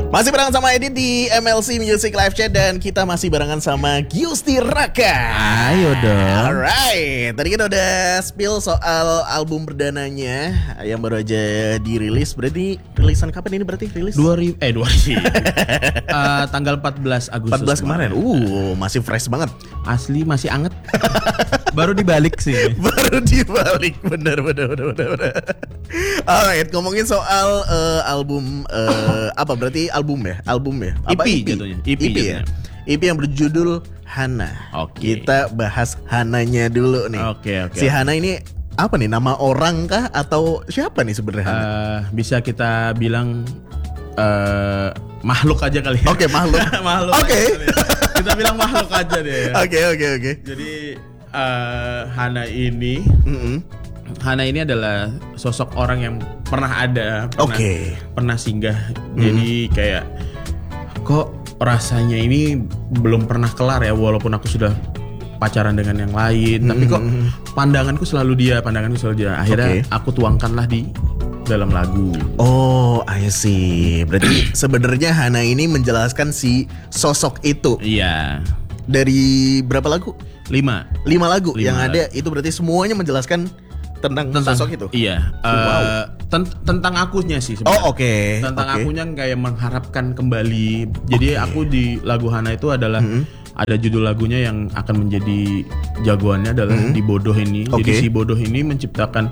Masih barengan sama Edit di MLC Music Live Chat dan kita masih barengan sama Giusti Raka. Ayo dong. Alright, tadi kita udah spill soal album perdananya yang baru aja dirilis. Berarti rilisan kapan ini berarti rilis? 2000 tanggal 14 Agustus 14 kemarin. Masih fresh banget. Asli masih anget. Baru dibalik sih. Baru dibalik. Bener. Alright, ngomongin soal album apa berarti album ya? Apa EP jatuhnya. EP ya? EP yang berjudul Hana. Oke. Kita bahas Hananya dulu nih. Oke. Si Hana ini apa nih? Nama orang kah atau siapa nih sebenarnya? Bisa kita bilang makhluk aja kali. Oke, makhluk. Makhluk. Oke. Kita bilang makhluk aja deh. Oke. Jadi Hana ini Hana ini adalah sosok orang yang pernah ada, pernah singgah. Jadi kayak kok rasanya ini belum pernah kelar ya, walaupun aku sudah pacaran dengan yang lain, tapi kok pandanganku selalu dia. Akhirnya aku tuangkanlah di dalam lagu. Oh, I see. Berarti sebenarnya Hana ini menjelaskan si sosok itu. Iya. Dari berapa lagu? 5 lagu yang ada itu berarti semuanya menjelaskan tentang sosok itu. Iya. Tentang akunya sih sebenarnya. Oh, oke. Tentang akunya kayak mengharapkan kembali. Jadi aku di lagu Hana itu adalah ada judul lagunya yang akan menjadi jagoannya adalah di Bodoh ini. Jadi si Bodoh ini menciptakan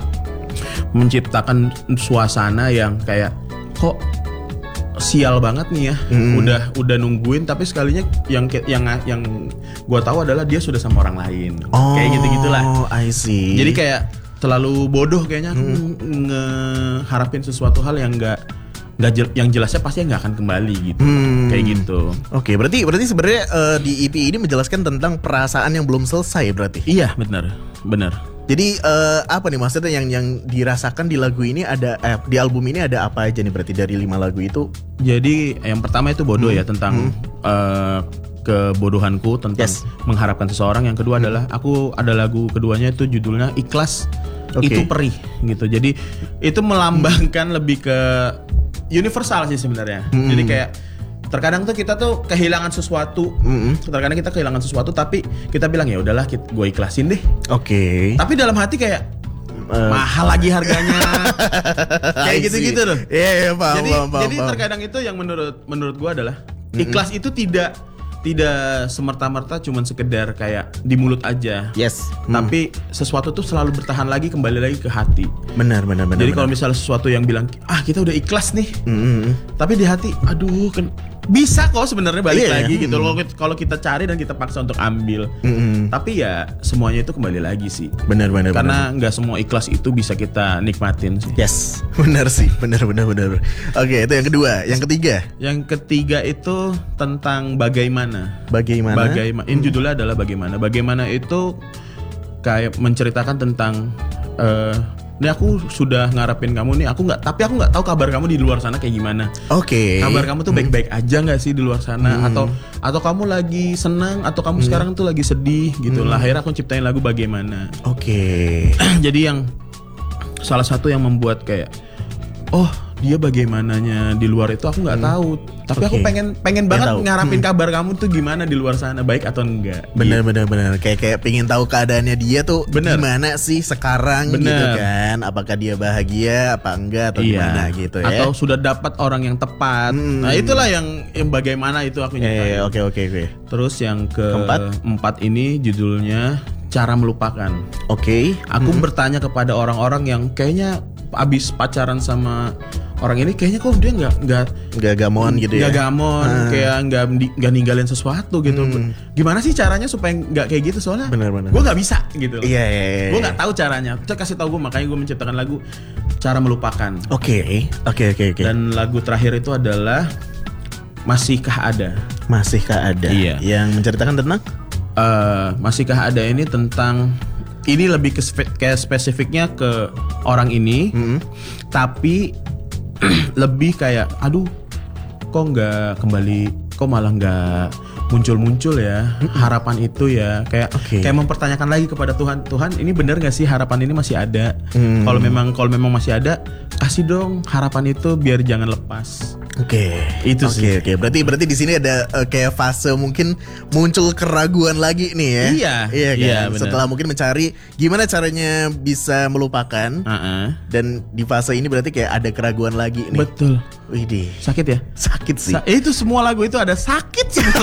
suasana yang kayak kok sial banget nih ya. Udah nungguin tapi sekalinya yang gua tahu adalah dia sudah sama orang lain. Kayak gitu-gitulah. Oh, I see. Jadi kayak terlalu bodoh kayaknya aku ngeharapin sesuatu hal yang yang jelasnya pasti nggak akan kembali gitu. Kayak gitu. Oke, berarti sebenarnya di EP ini menjelaskan tentang perasaan yang belum selesai berarti. Iya, benar. Jadi apa nih maksudnya yang dirasakan di lagu ini ada di album ini ada apa aja nih berarti dari 5 lagu itu? Jadi yang pertama itu Bodoh ya, tentang kebodohanku, tentang mengharapkan seseorang. Yang kedua adalah aku ada lagu keduanya itu judulnya Ikhlas. Itu perih gitu. Jadi itu melambangkan lebih ke universal sih sebenarnya. Jadi kayak terkadang tuh kita tuh kehilangan sesuatu. Terkadang kita kehilangan sesuatu tapi kita bilang ya udahlah gue ikhlasin deh. Tapi dalam hati kayak mahal lagi harganya. Kayak gitu-gitu loh. Iya, paham. Jadi terkadang itu yang menurut gue adalah ikhlas itu tidak semerta-merta cuman sekedar kayak di mulut aja. Tapi sesuatu tuh selalu bertahan lagi, kembali lagi ke hati. Benar. Jadi kalau misalnya sesuatu yang bilang kita udah ikhlas nih, tapi di hati aduh bisa kok sebenarnya balik lagi gitu loh kalau kita cari dan kita paksa untuk ambil. Tapi ya semuanya itu kembali lagi sih. Benar. Karena nggak semua ikhlas itu bisa kita nikmatin sih. Benar sih. Benar. Oke, itu yang kedua. Yang ketiga itu tentang bagaimana. Ini judulnya adalah Bagaimana. Bagaimana itu kayak menceritakan tentang ini aku sudah ngarepin kamu nih, tapi aku nggak tahu kabar kamu di luar sana kayak gimana. Kabar kamu tuh baik-baik aja nggak sih di luar sana, atau kamu lagi senang, atau kamu sekarang tuh lagi sedih gitu lah. Akhirnya aku ciptain lagu Bagaimana. Jadi yang salah satu yang membuat kayak dia bagaimananya di luar itu aku nggak tahu, tapi aku pengen banget ngarapin kabar kamu tuh gimana di luar sana, baik atau enggak. Bener. Kayak pengen tahu keadaannya dia tuh gimana sih sekarang gitu kan, apakah dia bahagia apa enggak atau gimana gitu ya, atau sudah dapat orang yang tepat. Nah itulah yang bagaimana itu aku nyiptain. Oke. Terus yang keempat ini judulnya Cara Melupakan. Aku bertanya kepada orang-orang yang kayaknya abis pacaran sama orang ini, kayaknya kok dia nggak gamon gitu ya? Nggak gamon, kayak nggak ninggalin sesuatu gitu. Gimana sih caranya supaya nggak kayak gitu? Soalnya gue nggak bisa gitu. Iya. Gue nggak tahu caranya. Coba kasih tahu gue, makanya gue menciptakan lagu Cara Melupakan. Oke. Dan lagu terakhir itu adalah Masihkah Ada. Iya. Yang menceritakan tentang Masihkah Ada ini tentang, ini lebih ke spesifiknya ke orang ini, tapi lebih kayak aduh kok nggak kembali, kok malah nggak muncul ya harapan itu ya, kayak mempertanyakan lagi kepada Tuhan, Tuhan ini benar nggak sih harapan ini masih ada? Kalau memang masih ada, kasih dong harapan itu biar jangan lepas. Itu sih. Berarti di sini ada kayak fase mungkin muncul keraguan lagi nih ya. Iya kan. Iya, setelah mungkin mencari gimana caranya bisa melupakan. Dan di fase ini berarti kayak ada keraguan lagi nih. Betul. Widih. Sakit ya? Sakit sih. Itu semua lagu itu ada sakit semua.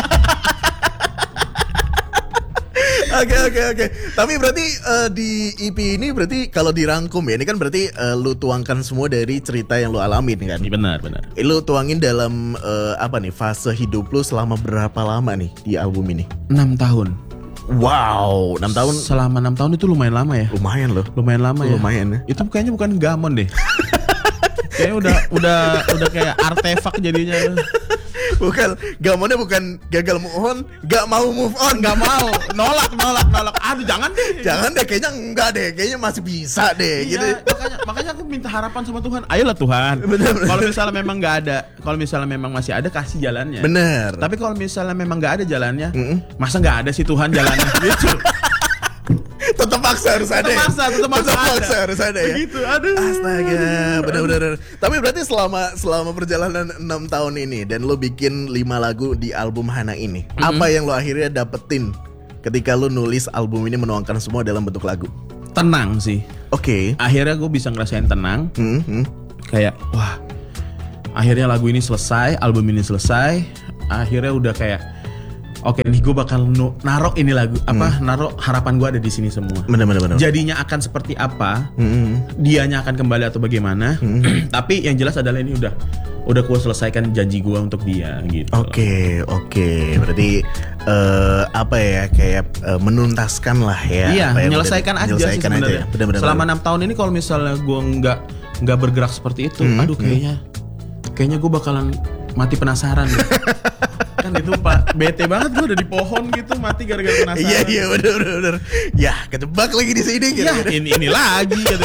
Oke. Tapi berarti di EP ini berarti kalau dirangkum ya, ini kan berarti lu tuangkan semua dari cerita yang lu alamin kan? Benar. Lu tuangin dalam fase hidup lu selama berapa lama nih di album ini? 6 tahun. Wow, 6 tahun. Selama 6 tahun itu lumayan lama ya? Lumayan loh. Lumayan lama ya? Lumayan ya. Itu kayaknya bukan gamon deh. Kayaknya udah kayak artefak jadinya. Bukan, gamonnya bukan gagal move on, gak mau move on, gak mau, nolak. Aduh jangan deh, kayaknya enggak deh, kayaknya masih bisa deh, gitu. Makanya aku minta harapan sama Tuhan. Ayolah Tuhan. Kalau misalnya memang nggak ada, kalau misalnya memang masih ada, kasih jalannya. Bener. Tapi kalau misalnya memang nggak ada jalannya, masa nggak ada sih Tuhan jalannya? Gitu. Tetap maksa harus ada. Tetap maksa harus ada ya. Begitu, aduh. Astaga, benar-benar. Tapi berarti selama perjalanan 6 tahun ini dan lo bikin 5 lagu di album Hana ini, apa yang lo akhirnya dapetin ketika lo nulis album ini menuangkan semua dalam bentuk lagu? Tenang sih. Akhirnya gue bisa ngerasain tenang. Kayak wah, akhirnya lagu ini selesai, album ini selesai. Akhirnya udah kayak nih gue bakal naruh ini lagu naruh harapan gue ada di sini semua. Benar. Jadinya akan seperti apa? Dianya akan kembali atau bagaimana? Tapi yang jelas adalah ini udah gue selesaikan janji gue untuk dia gitu. Oke. Berarti kayak menuntaskan lah ya. Iya, menyelesaikan aja sih sebenarnya. Benar. Selama 6 tahun ini kalau misalnya gue nggak bergerak seperti itu, kayaknya gue bakalan mati penasaran. Kan itu Pak, bete banget gue udah di pohon gitu mati gara-gara penasaran. Iya bener. Ya kejebak lagi di sini gitu. Ya ini lagi gitu.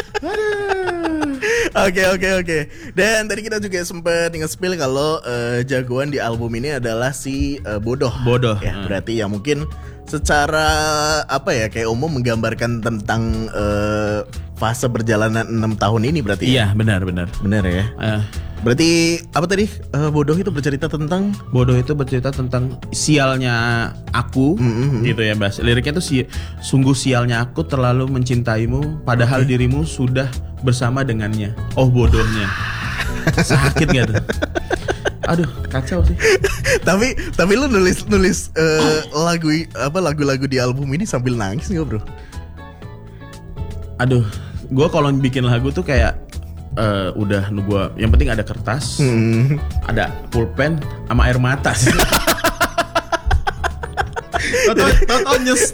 Oke. Dan tadi kita juga sempat nge-spill kalau jagoan di album ini adalah si Bodoh. Ya, berarti ya mungkin secara kayak umum menggambarkan tentang fase perjalanan 6 tahun ini berarti. Iya, benar. Benar ya. Berarti apa tadi? Bodoh itu bercerita tentang sialnya aku, gitu ya, Bas. Liriknya tuh sungguh sialnya aku terlalu mencintaimu, padahal dirimu sudah bersama dengannya. Oh bodohnya. Sakit gak tuh? Aduh, kacau sih. tapi lu nulis lagu-lagu di album ini sambil nangis nggak, bro? Aduh, gue kalau bikin lagu tuh kayak udah gua yang penting ada kertas, ada pulpen sama air mata sih. Toto nyes.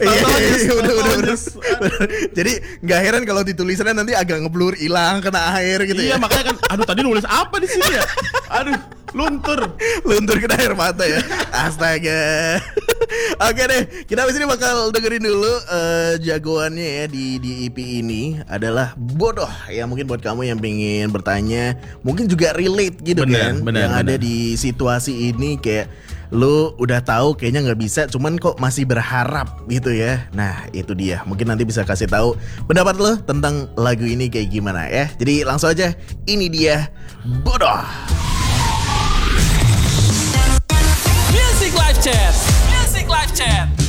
Jadi nggak heran kalau ditulisannya nanti agak ngeblur, hilang kena air gitu. Iya, makanya kan aduh tadi nulis apa di sini ya? Aduh, luntur kena air mata ya. Astaga. Oke deh, kita abis ini bakal dengerin dulu jagoannya ya di EP ini adalah Bodoh. Ya mungkin buat kamu yang pengen bertanya, mungkin juga relate gitu bener. Ada di situasi ini kayak lu udah tahu kayaknya nggak bisa, cuman kok masih berharap gitu ya. Nah itu dia, mungkin nanti bisa kasih tahu pendapat lo tentang lagu ini kayak gimana ya. Jadi langsung aja, ini dia Bodoh. Music Live Chat.